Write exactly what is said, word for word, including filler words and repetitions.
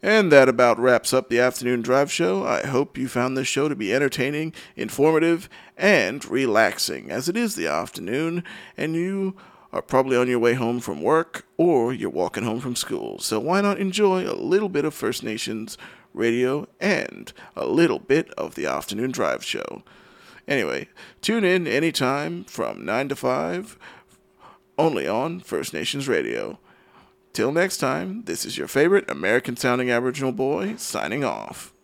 And that about wraps up the Afternoon Drive Show. I hope you found this show to be entertaining, informative, and relaxing, as it is the afternoon, and you are probably on your way home from work, or you're walking home from school. So why not enjoy a little bit of First Nations radio and a little bit of the Afternoon Drive Show. Anyway, tune in anytime from nine to five, only on First Nations Radio. Till next time, this is your favorite American-sounding Aboriginal boy, signing off.